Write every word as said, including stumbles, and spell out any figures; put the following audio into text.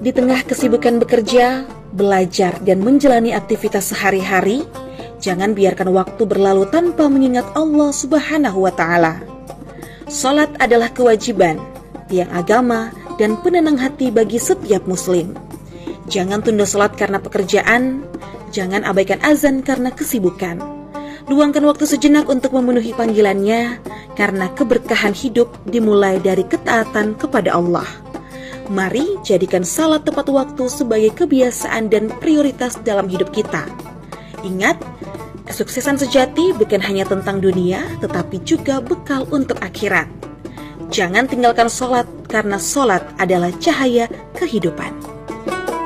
Di tengah kesibukan bekerja, belajar, dan menjalani aktivitas sehari-hari, jangan biarkan waktu berlalu tanpa mengingat Allah Subhanahu wa Ta'ala. Salat adalah kewajiban, tiang agama, dan penenang hati bagi setiap muslim. Jangan tunda salat karena pekerjaan, jangan abaikan azan karena kesibukan. Luangkan waktu sejenak untuk memenuhi panggilannya, karena keberkahan hidup dimulai dari ketaatan kepada Allah. Mari jadikan salat tepat waktu sebagai kebiasaan dan prioritas dalam hidup kita. Ingat, kesuksesan sejati bukan hanya tentang dunia, tetapi juga bekal untuk akhirat. Jangan tinggalkan salat, karena salat adalah cahaya kehidupan.